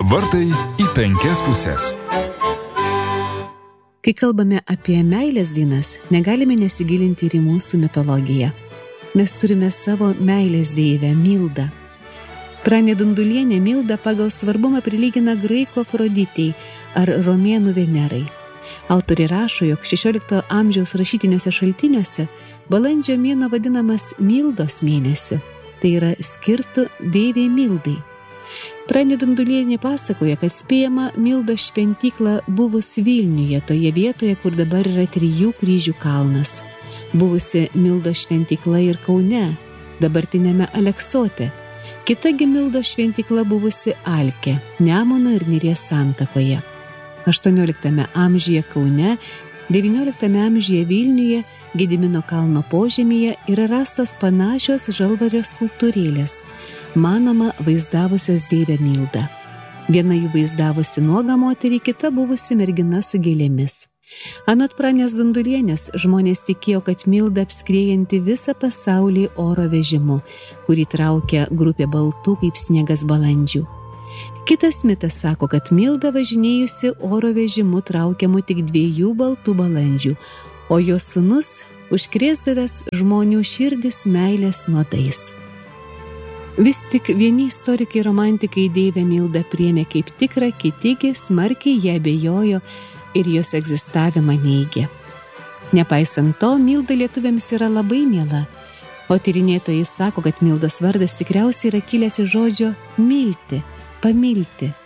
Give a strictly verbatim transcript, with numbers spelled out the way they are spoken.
Vartai į penkias pusės. Kai kalbame apie meilės dainas, negalime nesigilinti ir į mūsų mitologiją. Mes turime savo meilės deivę Mildą. Pranė Dundulienė Mildą pagal svarbumą prilygina graikų Afroditei ar romėnų Venerai. Autoriai rašo, jog šešiolikto amžiaus rašytiniuose šaltiniuose balandžio mėnuo vadinamas Mildos mėnesiu, tai yra skirtu deivei Mildai. Pranė Dundulienė pasakoja, kad spėjama Mildos šventykla buvus Vilniuje, toje vietoje, kur dabar yra trijų kryžių kalnas. Buvusi Mildos šventykla ir Kaune, dabartinėme Aleksote. Kitagi Mildos šventykla buvusi Alke, Nemuno ir Neries santakoje. aštuonioliktame amžiuje Kaune, devynioliktame amžiuje Vilniuje, Gedimino kalno požemyje yra rastos panašios žalvario skulptūrėlės, manoma vaizdavusios deivę Mildą. Viena jų vaizdavusi nuogą moterį, kita buvusi mergina su gėlėmis. Anot Pranės Dundulienės, žmonės tikėjo, kad Milda apskriejanti visą pasaulį oro vežimu, kurį traukia grupė baltų kaip sniegas balandžių. Kitas mitas sako, kad Milda važinėjusi oro vežimu traukiamu tik dviejų baltų balandžių, o jos sūnus užkrėsdavęs žmonių širdis meilės nuodais. Vis tik vieni istorikai romantikai deivę Mildą priėmė kaip tikrą, kitigi smarkiai ją abejojo ir jos egzistavimą neigė. Nepaisant to, Milda lietuviams yra labai miela, o tyrinėtojai sako, kad Mildos vardas tikriausiai yra kilęs iš žodžio milti, pamilti.